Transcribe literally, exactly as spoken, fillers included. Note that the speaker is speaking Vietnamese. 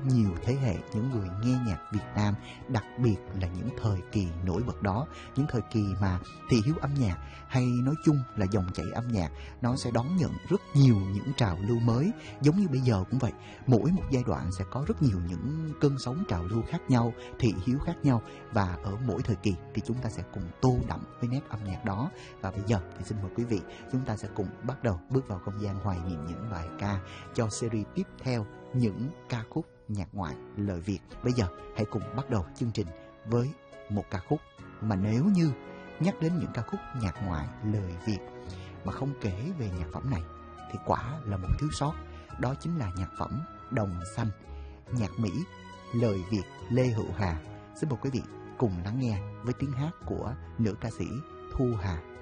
nhiều thế hệ những người nghe nhạc Việt Nam, đặc biệt là những thời kỳ nổi bật đó, những thời kỳ mà thị hiếu âm nhạc hay nói chung là dòng chảy âm nhạc nó sẽ đón nhận rất nhiều những trào lưu mới. Giống như bây giờ cũng vậy, mỗi một giai đoạn sẽ có rất nhiều những cơn sóng trào lưu khác nhau, thị hiếu khác nhau, và ở mỗi thời kỳ thì chúng ta sẽ cùng tô đậm với nét âm nhạc đó. Và bây giờ thì xin mời quý vị, chúng ta sẽ cùng bắt đầu bước vào không gian hoài niệm những bài ca cho series tiếp theo, những ca khúc nhạc ngoại lời Việt. Bây giờ hãy cùng bắt đầu chương trình với một ca khúc mà nếu như nhắc đến những ca khúc nhạc ngoại lời Việt mà không kể về nhạc phẩm này thì quả là một thiếu sót. Đó chính là nhạc phẩm Đồng Xanh, nhạc Mỹ, lời Việt Lê Hữu Hà. Xin mời quý vị cùng lắng nghe với tiếng hát của nữ ca sĩ Thu Hà.